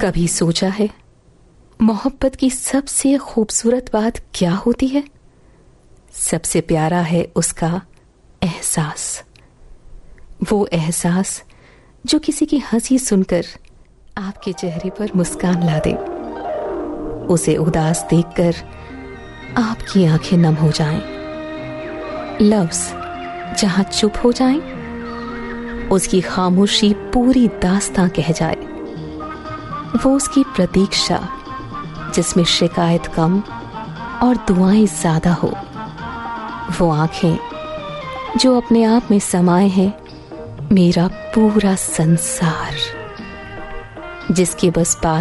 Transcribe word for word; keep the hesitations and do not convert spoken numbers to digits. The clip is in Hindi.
कभी सोचा है मोहब्बत की सबसे खूबसूरत बात क्या होती है? सबसे प्यारा है उसका एहसास। वो एहसास जो किसी की हंसी सुनकर आपके चेहरे पर मुस्कान ला दे, उसे उदास देखकर आपकी आंखें नम हो जाएं, लफ्ज जहां चुप हो जाएं, उसकी खामोशी पूरी दास्तां कह जाए। वो उसकी प्रतीक्षा जिसमें शिकायत कम और दुआएं ज्यादा हो। वो आंखें जो अपने आप में समाये हैं मेरा पूरा संसार, जिसके बस पास